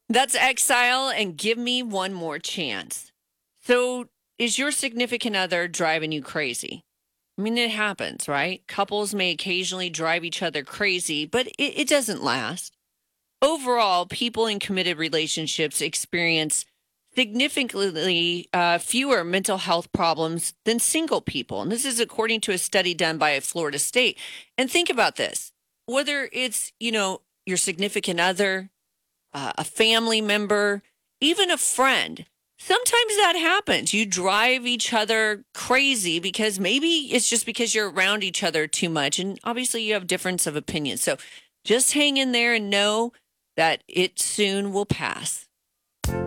That's Exile and Give Me One More Chance. So, is your significant other driving you crazy? I mean, it happens, right? Couples may occasionally drive each other crazy, but it doesn't last. Overall, people in committed relationships experience significantly fewer mental health problems than single people. And this is according to a study done by Florida State. And think about this, whether it's, your significant other, a family member, even a friend. Sometimes that happens. You drive each other crazy because maybe it's just because you're around each other too much. And obviously, you have difference of opinion. So just hang in there and know that it soon will pass.